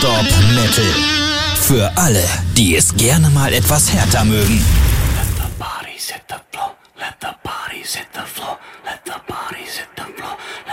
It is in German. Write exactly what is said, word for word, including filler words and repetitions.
Non-Stop Metal. Für alle, die es gerne mal etwas härter mögen.